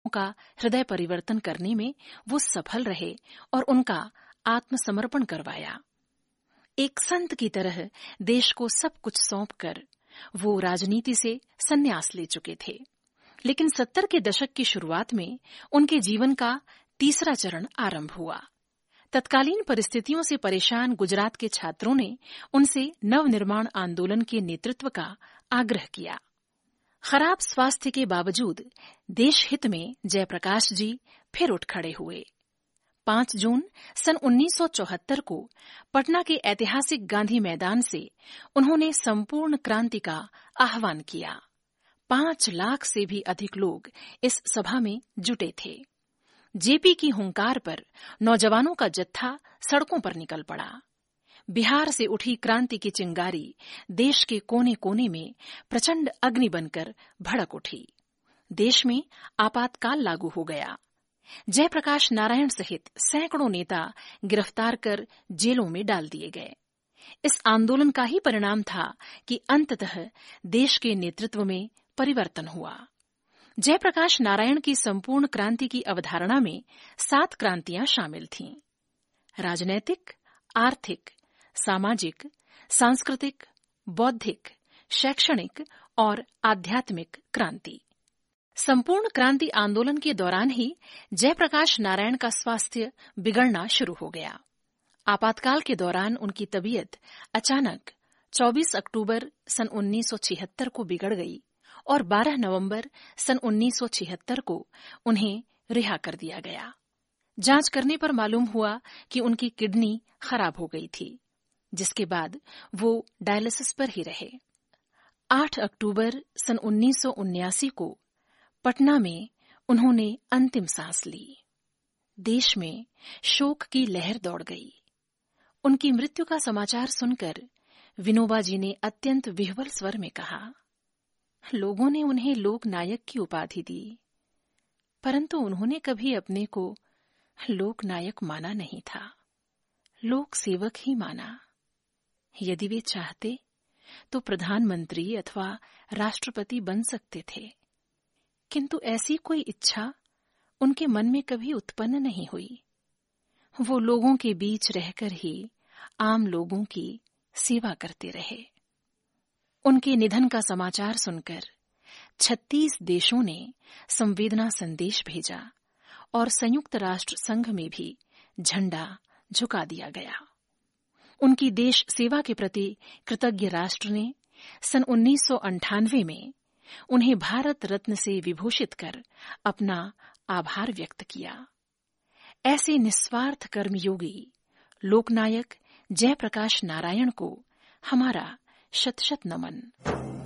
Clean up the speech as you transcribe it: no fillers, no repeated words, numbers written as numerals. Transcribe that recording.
का हृदय परिवर्तन करने में वो सफल रहे और उनका आत्मसमर्पण करवाया। एक संत की तरह देश को सब कुछ सौंपकर वो राजनीति से संन्यास ले चुके थे। लेकिन 70 के दशक की शुरुआत में उनके जीवन का तीसरा चरण आरंभ हुआ। तत्कालीन परिस्थितियों से परेशान गुजरात के छात्रों ने उनसे नवनिर्माण आंदोलन के नेतृत्व का आग्रह किया। खराब स्वास्थ्य के बावजूद देश हित में जयप्रकाश जी फिर उठ खड़े हुए। 5 जून सन 1974 को पटना के ऐतिहासिक गांधी मैदान से उन्होंने संपूर्ण क्रांति का आह्वान किया। 5 लाख से भी अधिक लोग इस सभा में जुटे थे। जेपी की हुंकार पर नौजवानों का जत्था सड़कों पर निकल पड़ा। बिहार से उठी क्रांति की चिंगारी देश के कोने कोने में प्रचंड अग्नि बनकर भड़क उठी। देश में आपातकाल लागू हो गया। जयप्रकाश नारायण सहित सैकड़ों नेता गिरफ्तार कर जेलों में डाल दिए गए। इस आंदोलन का ही परिणाम था कि अंततः देश के नेतृत्व में परिवर्तन हुआ। जयप्रकाश नारायण की संपूर्ण क्रांति की अवधारणा में 7 क्रांतियां शामिल थीं। राजनैतिक, आर्थिक, सामाजिक, सांस्कृतिक, बौद्धिक, शैक्षणिक और आध्यात्मिक क्रांति। संपूर्ण क्रांति आंदोलन के दौरान ही जयप्रकाश नारायण का स्वास्थ्य बिगड़ना शुरू हो गया। आपातकाल के दौरान उनकी तबीयत अचानक 24 अक्टूबर सन 1976 को बिगड़ गई और 12 नवंबर सन 1976 को उन्हें रिहा कर दिया गया। जांच करने पर मालूम हुआ कि उनकी किडनी खराब हो गई थी, जिसके बाद वो डायलिसिस पर ही रहे। 8 अक्टूबर सन 1979 को पटना में उन्होंने अंतिम सांस ली। देश में शोक की लहर दौड़ गई। उनकी मृत्यु का समाचार सुनकर विनोबा जी ने अत्यंत विह्वल स्वर में कहा, लोगों ने उन्हें लोक नायक की उपाधि दी, परंतु उन्होंने कभी अपने को लोक नायक माना नहीं था, लोक सेवक ही माना। यदि वे चाहते तो प्रधानमंत्री अथवा राष्ट्रपति बन सकते थे, किंतु ऐसी कोई इच्छा उनके मन में कभी उत्पन्न नहीं हुई। वो लोगों के बीच रहकर ही आम लोगों की सेवा करते रहे। उनके निधन का समाचार सुनकर 36 देशों ने संवेदना संदेश भेजा और संयुक्त राष्ट्र संघ में भी झंडा झुका दिया गया। उनकी देश सेवा के प्रति कृतज्ञ राष्ट्र ने सन 1998 में उन्हें भारत रत्न से विभूषित कर अपना आभार व्यक्त किया। ऐसे निस्वार्थ कर्मयोगी लोकनायक जयप्रकाश नारायण को हमारा शत-शत नमन।